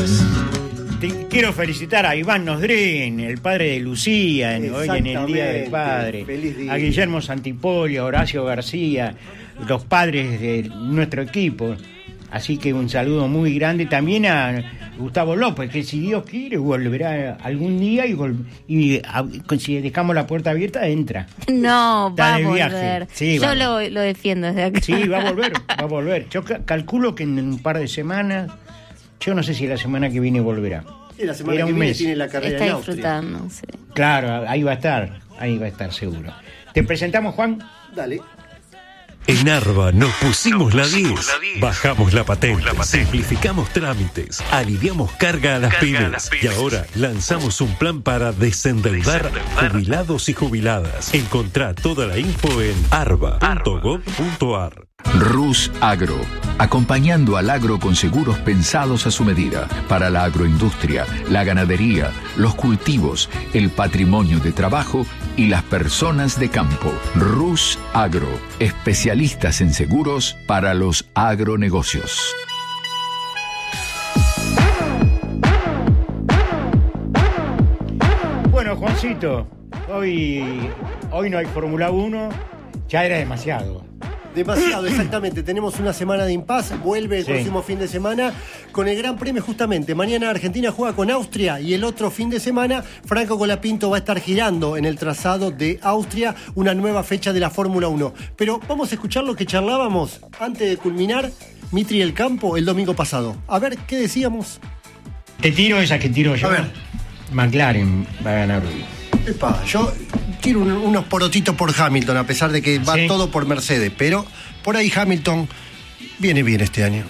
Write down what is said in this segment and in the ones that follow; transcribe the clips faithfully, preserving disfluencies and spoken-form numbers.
Noticias. Te quiero felicitar a Iván Nosdrin, el padre de Lucía, en, hoy en el Día del Padre. Feliz día. A Guillermo Santipolio, a Horacio García, los padres de nuestro equipo. Así que un saludo muy grande también a Gustavo López, que si Dios quiere volverá algún día y, vol- y a, si dejamos la puerta abierta, entra. No, Está va a de volver. viaje. Sí, Yo va. lo, lo defiendo desde acá. Sí, va a volver, va a volver. Yo ca- calculo que en un par de semanas, yo no sé si la semana que viene volverá. Y la semana Era que un viene mes. tiene la carrera Está en Austria. disfrutando, sí. Claro, ahí va a estar, ahí va a estar seguro. ¿Te presentamos, Juan? Dale. En Arba nos pusimos la diez, bajamos la patente, simplificamos trámites, aliviamos carga a las pymes y ahora lanzamos un plan para desendeudar jubilados y jubiladas. Encontrá toda la info en arba punto gob punto ar. Rus Agro, acompañando al agro con seguros pensados a su medida para la agroindustria, la ganadería, los cultivos, el patrimonio de trabajo y las personas de campo. Rus Agro, especialistas en seguros para los agronegocios. Bueno, Juancito, hoy, hoy no hay Fórmula uno, ya era demasiado. Demasiado, exactamente. Tenemos una semana de impas. Vuelve el Sí. próximo fin de semana con el Gran Premio justamente. Mañana Argentina juega con Austria y el otro fin de semana Franco Colapinto va a estar girando en el trazado de Austria una nueva fecha de la Fórmula uno. Pero vamos a escuchar lo que charlábamos antes de culminar Mitri el Campo el domingo pasado. A ver, ¿qué decíamos? Te tiro esa que tiro yo. A ver. McLaren va a ganar hoy. Epa, yo tiro un- unos porotitos por Hamilton, a pesar de que va Sí. todo por Mercedes, pero por ahí Hamilton viene bien este año.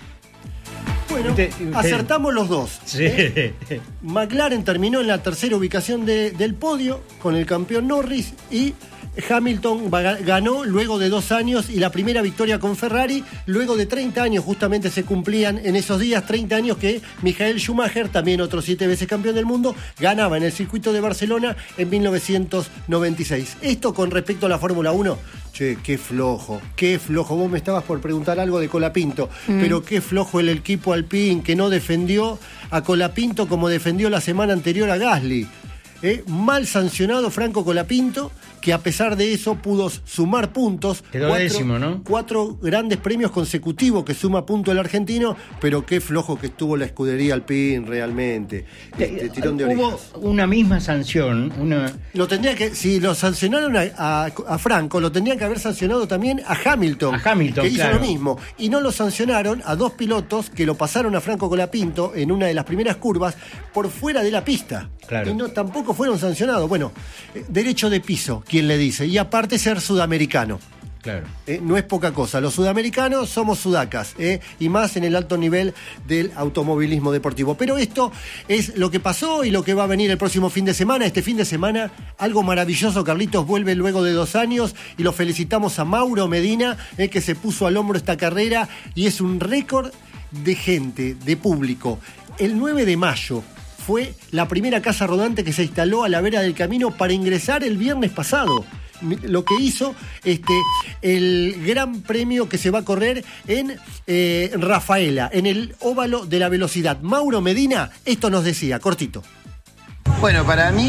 Bueno, Usted- usted- acertamos los dos. Sí. ¿eh? McLaren terminó en la tercera ubicación de- del podio con el campeón Norris y Hamilton va- ganó luego de dos años y la primera victoria con Ferrari, luego de treinta años, justamente se cumplían en esos días treinta años que Michael Schumacher, también otro siete veces campeón del mundo, ganaba en el circuito de Barcelona en mil novecientos noventa y seis. Esto con respecto a la Fórmula uno, che, qué flojo, qué flojo. Vos me estabas por preguntar algo de Colapinto, Mm. pero qué flojo el equipo Alpine que no defendió a Colapinto como defendió la semana anterior a Gasly. Eh, mal sancionado Franco Colapinto, que a pesar de eso pudo sumar puntos. Quedó décimo, ¿no? Cuatro grandes premios consecutivos que suma punto el argentino, pero qué flojo que estuvo la escudería Alpine realmente. Este, tirón de Hubo orejas. una misma sanción, una... Lo tendría que, si lo sancionaron a, a- a Franco, lo tendrían que haber sancionado también a Hamilton, A Hamilton, que hizo claro. lo mismo. Y no lo sancionaron a dos pilotos que lo pasaron a Franco Colapinto en una de las primeras curvas por fuera de la pista. Claro. Y no, tampoco fueron sancionados. Bueno, eh, derecho de piso, quien le dice. Y aparte ser sudamericano. Claro. Eh, no es poca cosa. Los sudamericanos somos sudacas, eh, y más en el alto nivel del automovilismo deportivo. Pero esto es lo que pasó y lo que va a venir el próximo fin de semana. Este fin de semana, algo maravilloso. Carlitos vuelve luego de dos años y lo felicitamos a Mauro Medina, eh, que se puso al hombro esta carrera y es un récord de gente, de público. El nueve de mayo fue la primera casa rodante que se instaló a la vera del camino para ingresar el viernes pasado. Lo que hizo este, el gran premio que se va a correr en eh, Rafaela, en el óvalo de la velocidad. Mauro Medina, esto nos decía, cortito. Bueno, para mí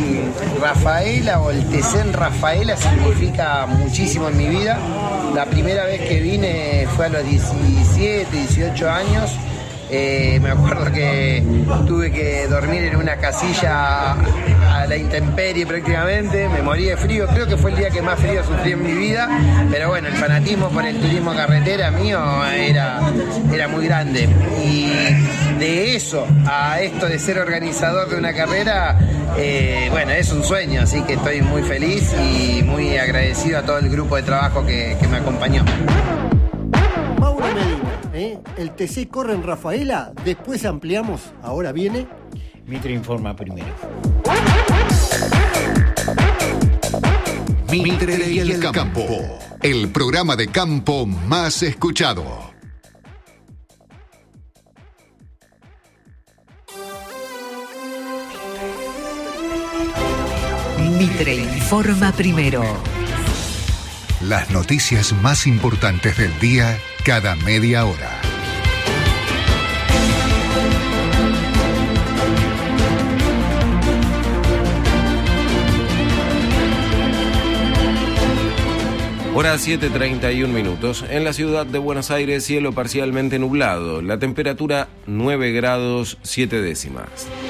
Rafaela o el T C en Rafaela significa muchísimo en mi vida. La primera vez que vine fue a los diecisiete, dieciocho años. Eh, me acuerdo que tuve que dormir en una casilla a la intemperie prácticamente, me morí de frío, creo que fue el día que más frío sufrí en mi vida, pero bueno, el fanatismo por el turismo carretera mío era, era muy grande. Y de eso a esto de ser organizador de una carrera, eh, bueno, es un sueño, así que estoy muy feliz y muy agradecido a todo el grupo de trabajo que, que me acompañó. Mauro Medina, ¿eh? El T C corre en Rafaela, después ampliamos, ahora viene... Mitre informa primero. Mitre y el campo, el programa de campo más escuchado. Mitre informa primero. Las noticias más importantes del día cada media hora. Hora siete treinta y un minutos. En la ciudad de Buenos Aires, cielo parcialmente nublado. La temperatura nueve grados siete décimas.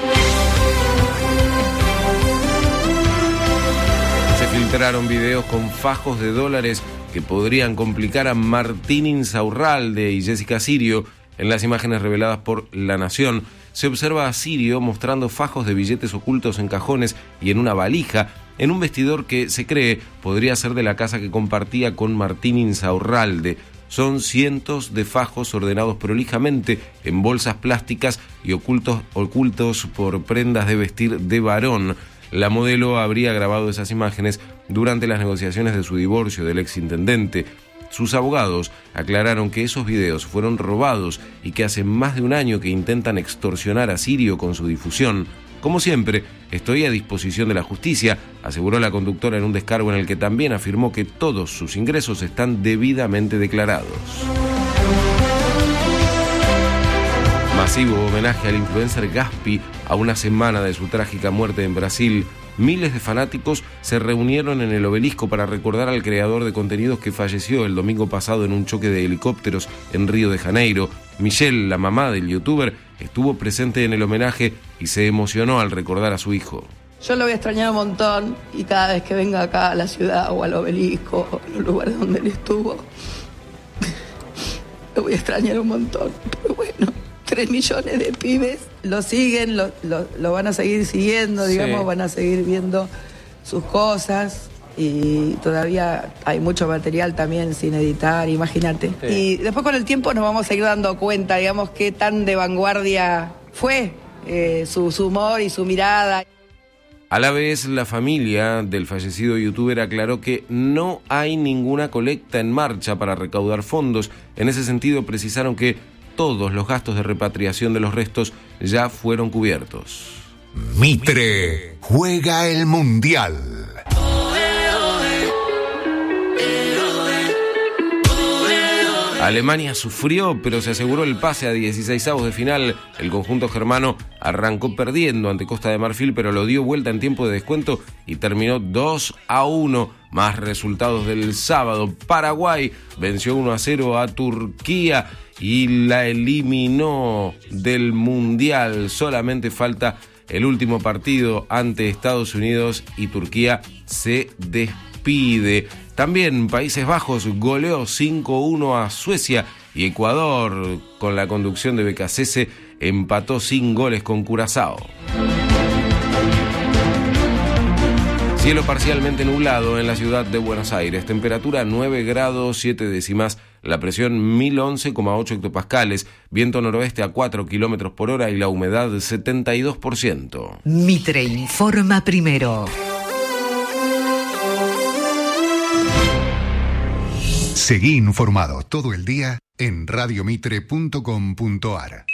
Se filtraron videos con fajos de dólares que podrían complicar a Martín Insaurralde y Jessica Sirio. En las imágenes reveladas por La Nación, se observa a Sirio mostrando fajos de billetes ocultos en cajones y en una valija, en un vestidor que se cree podría ser de la casa que compartía con Martín Insaurralde. Son cientos de fajos ordenados prolijamente en bolsas plásticas y ocultos, ocultos por prendas de vestir de varón. La modelo habría grabado esas imágenes durante las negociaciones de su divorcio del exintendente. Sus abogados aclararon que esos videos fueron robados y que hace más de un año que intentan extorsionar a Sirio con su difusión. Como siempre, estoy a disposición de la justicia, aseguró la conductora en un descargo en el que también afirmó que todos sus ingresos están debidamente declarados. Masivo homenaje al influencer Gaspi a una semana de su trágica muerte en Brasil. Miles de fanáticos se reunieron en el obelisco para recordar al creador de contenidos que falleció el domingo pasado en un choque de helicópteros en Río de Janeiro. Michelle, la mamá del youtuber, estuvo presente en el homenaje y se emocionó al recordar a su hijo. Yo lo voy a extrañar un montón y cada vez que venga acá a la ciudad o al obelisco o a los lugares donde él estuvo, lo voy a extrañar un montón. Pero bueno, tres millones de pibes lo siguen, lo, lo, lo van a seguir siguiendo, digamos, sí. Van a seguir viendo sus cosas y todavía hay mucho material también sin editar, imagínate. Sí. Y después con el tiempo nos vamos a ir dando cuenta, digamos, qué tan de vanguardia fue eh, su, su humor y su mirada. A la vez, la familia del fallecido youtuber aclaró que no hay ninguna colecta en marcha para recaudar fondos. En ese sentido, precisaron que todos los gastos de repatriación de los restos ya fueron cubiertos. Mitre juega el Mundial. Alemania sufrió, pero se aseguró el pase a dieciseisavos de final. El conjunto germano arrancó perdiendo ante Costa de Marfil, pero lo dio vuelta en tiempo de descuento y terminó dos a uno. Más resultados del sábado. Paraguay venció uno a cero a Turquía y la eliminó del Mundial. Solamente falta el último partido ante Estados Unidos y Turquía se despide. También Países Bajos goleó cinco a uno a Suecia y Ecuador, con la conducción de Becasese, empató sin goles con Curazao. Cielo parcialmente nublado en la ciudad de Buenos Aires, temperatura nueve grados siete décimas, la presión mil once coma ocho hectopascales, viento noroeste a cuatro kilómetros por hora y la humedad setenta y dos por ciento. Mitre informa primero. Seguí informado todo el día en radiomitre punto com punto ar.